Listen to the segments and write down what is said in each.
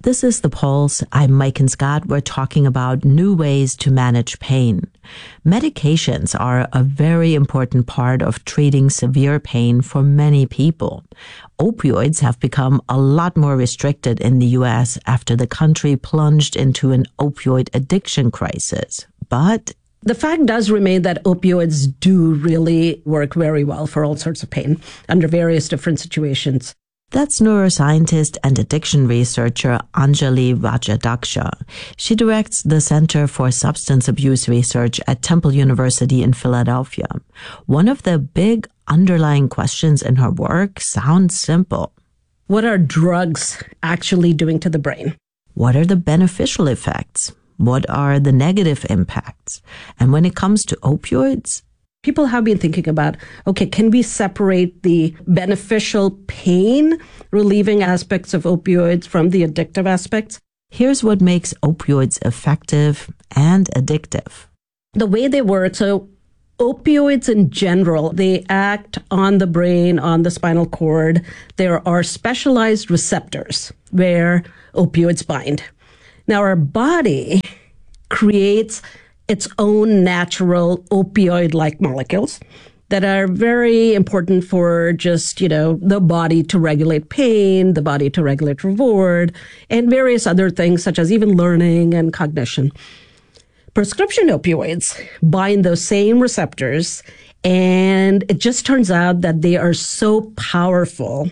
This is The Pulse. I'm Mike and Scott. We're talking about new ways to manage pain. Medications are a very important part of treating severe pain for many people. Opioids have become a lot more restricted in the U.S. after the country plunged into an opioid addiction crisis. But the fact does remain that opioids do really work very well for all sorts of pain under various different situations. That's neuroscientist and addiction researcher Anjali Rajadaksha. She directs the Center for Substance Abuse Research at Temple University in Philadelphia. One of the big underlying questions in her work sounds simple. What are drugs actually doing to the brain? What are the beneficial effects? What are the negative impacts? And when it comes to opioids, people have been thinking about, okay, can we separate the beneficial pain relieving aspects of opioids from the addictive aspects? Here's what makes opioids effective and addictive. The way they work, so opioids in general, they act on the brain, on the spinal cord. There are specialized receptors where opioids bind. Now, our body creates its own natural opioid-like molecules that are very important for just, the body to regulate pain, the body to regulate reward, and various other things such as even learning and cognition. Prescription opioids bind those same receptors, and it just turns out that they are so powerful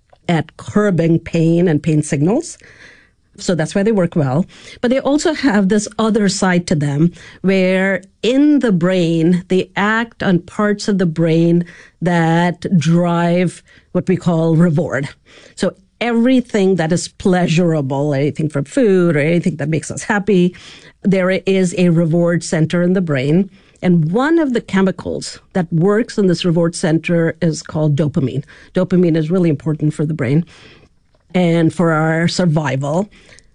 at curbing pain and pain signals. So that's why they work well. But they also have this other side to them where in the brain, they act on parts of the brain that drive what we call reward. So everything that is pleasurable, anything from food or anything that makes us happy, there is a reward center in the brain. And one of the chemicals that works in this reward center is called dopamine. Dopamine is really important for the brain and for our survival.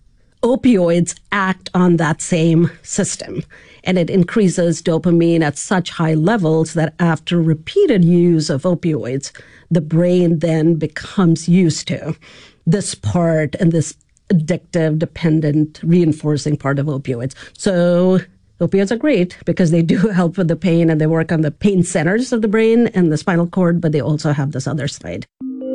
Opioids act on that same system, and it increases dopamine at such high levels that after repeated use of opioids, the brain then becomes used to this part and this addictive, dependent, reinforcing part of opioids. So opioids are great because they do help with the pain and they work on the pain centers of the brain and the spinal cord, but they also have this other side.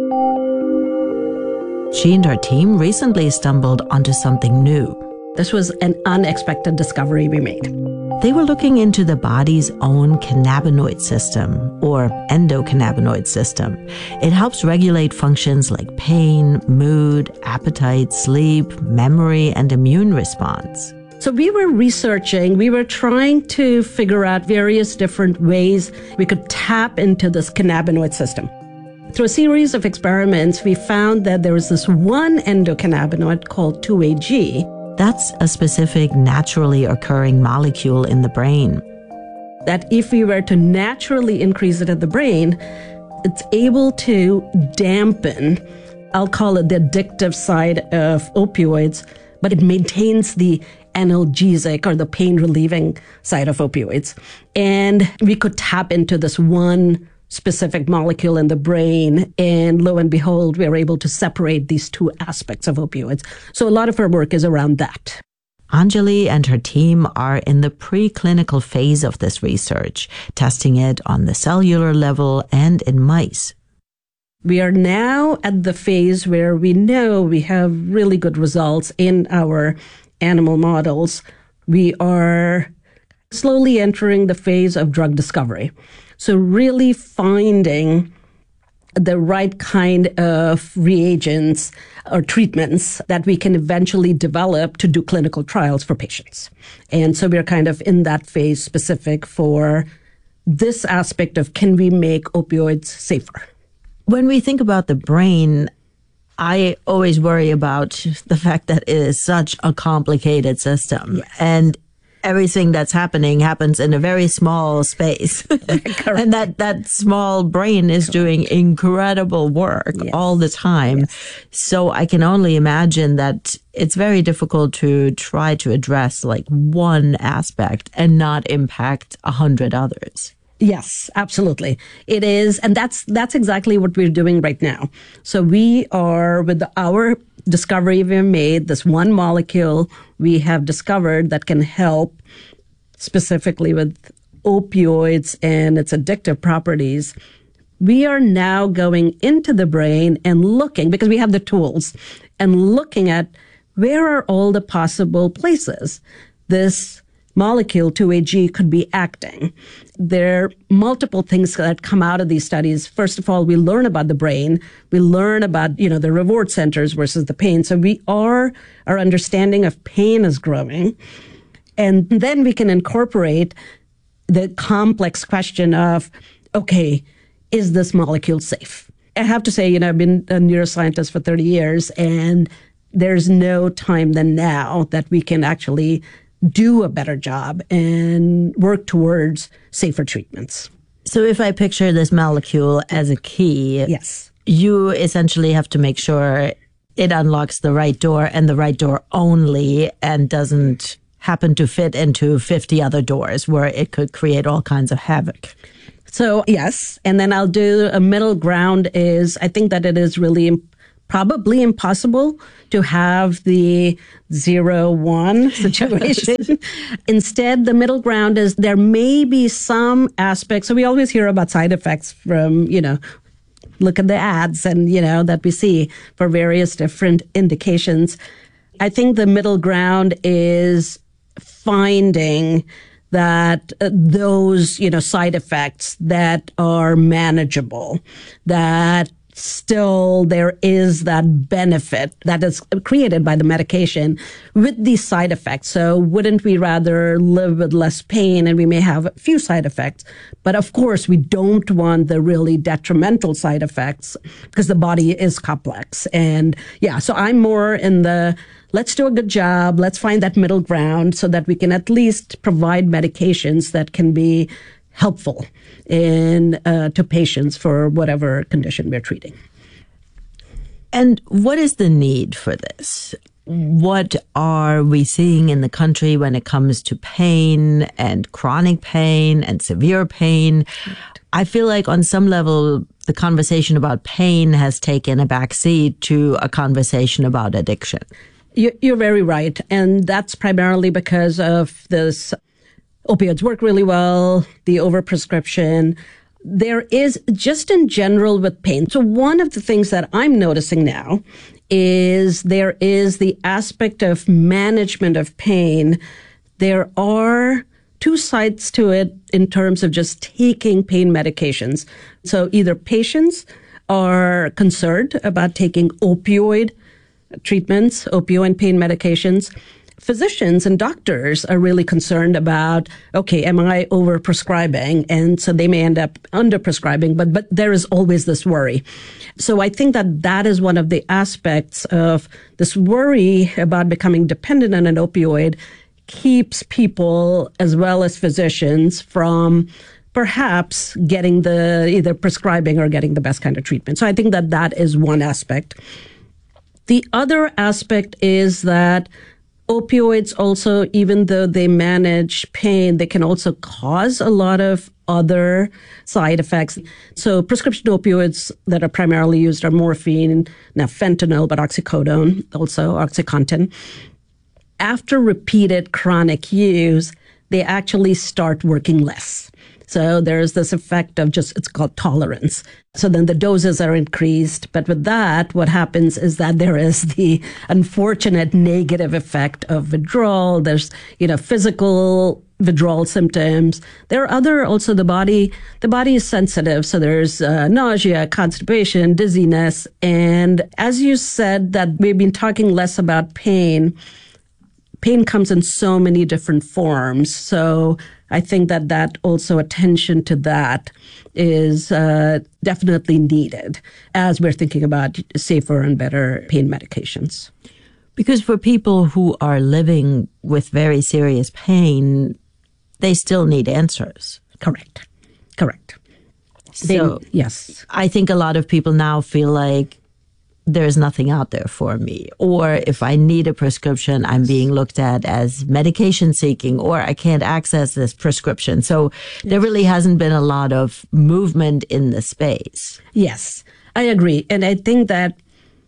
She and her team recently stumbled onto something new. This was an unexpected discovery we made. They were looking into the body's own cannabinoid system, or endocannabinoid system. It helps regulate functions like pain, mood, appetite, sleep, memory, and immune response. So we were trying to figure out various different ways we could tap into this cannabinoid system. Through a series of experiments, we found that there was this one endocannabinoid called 2AG. That's a specific naturally occurring molecule in the brain. That if we were to naturally increase it in the brain, it's able to dampen, I'll call it the addictive side of opioids, but it maintains the analgesic or the pain relieving side of opioids. And we could tap into this one specific molecule in the brain, and lo and behold, we are able to separate these two aspects of opioids. So a lot of our work is around that. Anjali and her team are in the preclinical phase of this research, testing it on the cellular level and in mice. We are now at the phase where we know we have really good results in our animal models. We are slowly entering the phase of drug discovery. So really finding the right kind of reagents or treatments that we can eventually develop to do clinical trials for patients. And so we're kind of in that phase specific for this aspect of can we make opioids safer? When we think about the brain, I always worry about the fact that it is such a complicated system. Yes. And everything that's happening happens in a very small space. And that small brain is doing incredible work all the time. Yes. So I can only imagine that it's very difficult to try to address like one aspect and not impact 100 others. Yes, absolutely. It is. And that's exactly what we're doing right now. So we are, with our discovery we made, this one molecule we have discovered that can help specifically with opioids and its addictive properties. We are now going into the brain and looking, because we have the tools, and looking at where are all the possible places this molecule 2-AG could be acting. There are multiple things that come out of these studies. First of all, we learn about the brain. We learn about, the reward centers versus the pain. So our understanding of pain is growing. And then we can incorporate the complex question of, okay, is this molecule safe? I have to say, I've been a neuroscientist for 30 years, and there's no time than now that we can actually do a better job and work towards safer treatments. So if I picture this molecule as a key, yes, you essentially have to make sure it unlocks the right door and the right door only, and doesn't happen to fit into 50 other doors where it could create all kinds of havoc. So yes, and then I'll do a middle ground. Is I think that it is really probably impossible to have the 0-1 situation. Instead, the middle ground is there may be some aspects. So we always hear about side effects from, look at the ads and, that we see for various different indications. I think the middle ground is finding that those, side effects that are manageable, that still there is that benefit that is created by the medication with these side effects. So wouldn't we rather live with less pain, and we may have a few side effects, but of course we don't want the really detrimental side effects because the body is complex. And so I'm more in the let's do a good job. Let's find that middle ground so that we can at least provide medications that can be helpful to patients for whatever condition we're treating. And what is the need for this? What are we seeing in the country when it comes to pain and chronic pain and severe pain? I feel like on some level, the conversation about pain has taken a backseat to a conversation about addiction. You're very right. And that's primarily because of this. Opioids work really well, the overprescription. There is just in general with pain. So one of the things that I'm noticing now is there is the aspect of management of pain. There are two sides to it in terms of just taking pain medications. So either patients are concerned about taking opioid treatments, opioid pain medications. Physicians and doctors are really concerned about, okay, am I overprescribing? And so they may end up underprescribing, but there is always this worry. So I think that is one of the aspects of this worry about becoming dependent on an opioid keeps people as well as physicians from perhaps getting either prescribing or getting the best kind of treatment. So I think that is one aspect. The other aspect is that opioids also, even though they manage pain, they can also cause a lot of other side effects. So prescription opioids that are primarily used are morphine, now fentanyl, but oxycodone, also OxyContin. After repeated chronic use, they actually start working less. So there's this effect of it's called tolerance. So then the doses are increased. But with that, what happens is that there is the unfortunate negative effect of withdrawal. There's, physical withdrawal symptoms. There are also the body is sensitive. So there's nausea, constipation, dizziness. And as you said, that we've been talking less about pain. Pain comes in so many different forms. So I think that also attention to that is definitely needed as we're thinking about safer and better pain medications. Because for people who are living with very serious pain, they still need answers. Correct. So, yes. I think a lot of people now feel like there's nothing out there for me. Or if I need a prescription, I'm being looked at as medication seeking, or I can't access this prescription. So there really hasn't been a lot of movement in the space. Yes, I agree. And I think that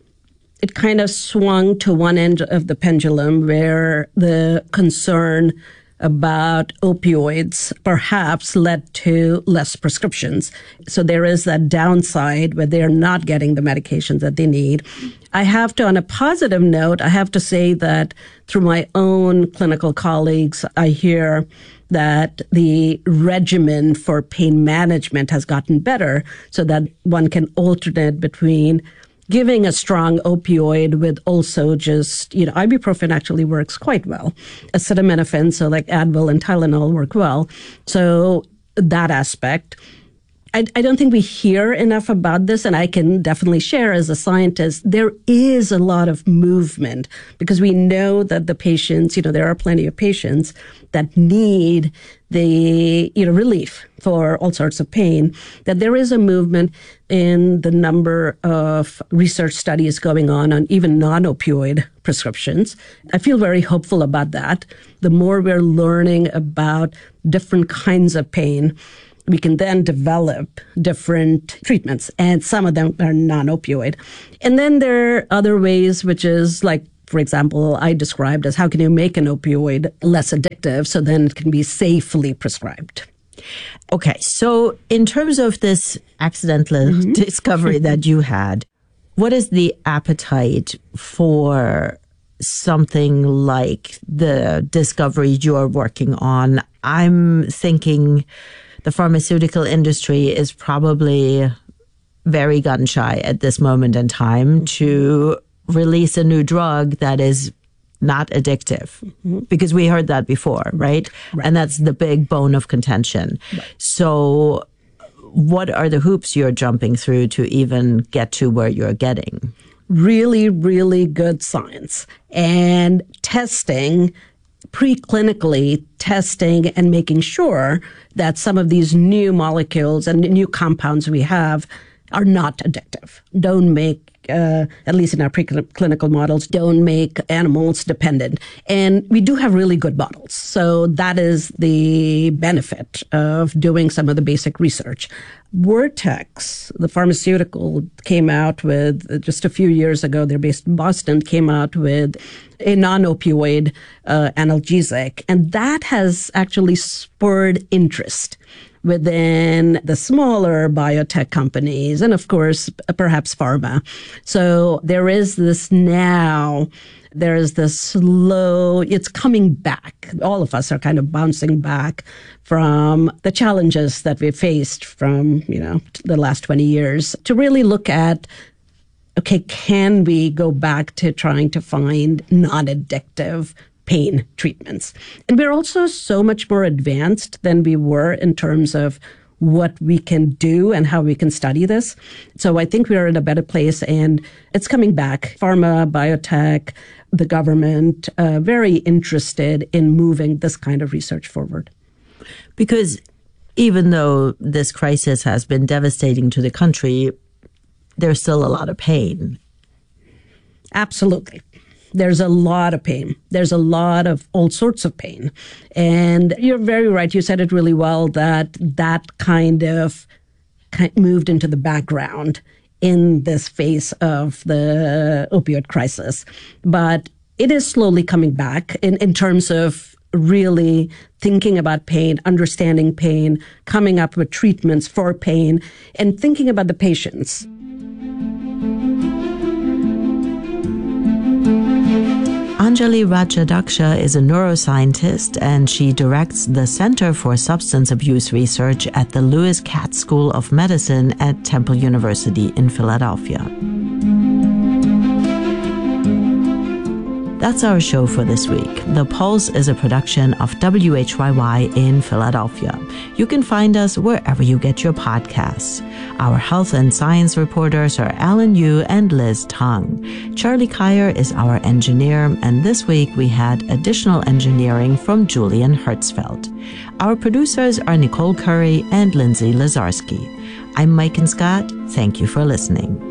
it kind of swung to one end of the pendulum where the concern about opioids perhaps led to less prescriptions. So there is that downside where they're not getting the medications that they need. I have to, on a positive note, I have to say that through my own clinical colleagues, I hear that the regimen for pain management has gotten better so that one can alternate between giving a strong opioid with also just, ibuprofen actually works quite well. Acetaminophen, so like Advil and Tylenol work well. So that aspect. I don't think we hear enough about this, and I can definitely share as a scientist, there is a lot of movement because we know that the patients, there are plenty of patients that need the, relief for all sorts of pain, that there is a movement in the number of research studies going on even non-opioid prescriptions. I feel very hopeful about that. The more we're learning about different kinds of pain, we can then develop different treatments, and some of them are non-opioid. And then there are other ways, which is like, for example, I described as how can you make an opioid less addictive so then it can be safely prescribed. Okay, so in terms of this accidental discovery that you had, what is the appetite for something like the discovery you're working on? I'm thinking the pharmaceutical industry is probably very gun shy at this moment in time to release a new drug that is not addictive, because we heard that before, right? And that's the big bone of contention. So what are the hoops you're jumping through to even get to where you're getting? Really, really good science and testing, preclinically testing and making sure that some of these new molecules and new compounds we have are not addictive, don't make, at least in our preclinical models, don't make animals dependent. And we do have really good models. So that is the benefit of doing some of the basic research. Vertex, the pharmaceutical, came out with, just a few years ago, they're based in Boston, came out with a non-opioid analgesic. And that has actually spurred interest within the smaller biotech companies and, of course, perhaps pharma. So there is this slow, it's coming back. All of us are kind of bouncing back from the challenges that we've faced from, the last 20 years to really look at, okay, can we go back to trying to find non-addictive pain treatments? And we're also so much more advanced than we were in terms of what we can do and how we can study this. So I think we're in a better place, and it's coming back. Pharma, biotech, the government, very interested in moving this kind of research forward. Because even though this crisis has been devastating to the country, there's still a lot of pain. Absolutely. There's a lot of pain. There's a lot of all sorts of pain. And you're very right. You said it really well that kind of moved into the background in this phase of the opioid crisis. But it is slowly coming back in terms of really thinking about pain, understanding pain, coming up with treatments for pain, and thinking about the patients. Anjali Rajadaksha is a neuroscientist, and she directs the Center for Substance Abuse Research at the Lewis Katz School of Medicine at Temple University in Philadelphia. That's our show for this week. The Pulse is a production of WHYY in Philadelphia. You can find us wherever you get your podcasts. Our health and science reporters are Alan Yu and Liz Tong. Charlie Kyer is our engineer, and this week we had additional engineering from Julian Hertzfeld. Our producers are Nicole Curry and Lindsay Lazarski. I'm Mike and Scott. Thank you for listening.